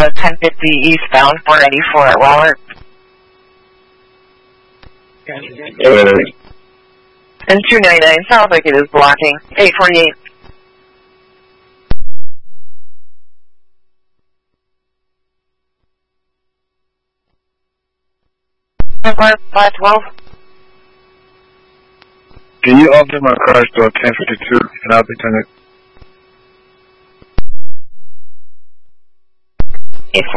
1050 eastbound 494 at Waller. And 299 sounds like it is blocking. 848. 512. Can you open my car store 1052 and I'll be turning